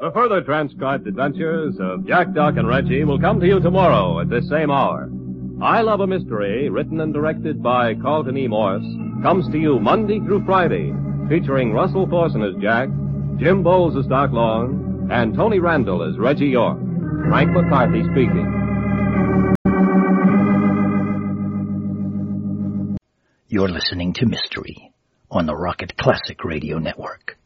The further transcribed adventures of Jack, Doc, and Reggie will come to you tomorrow at this same hour. I Love a Mystery, written and directed by Carlton E. Morse, comes to you Monday through Friday, featuring Russell Thorson as Jack, Jim Bowles as Doc Long, and Tony Randall as Reggie York. Frank McCarthy speaking. You're listening to Mystery on the Rocket Classic Radio Network.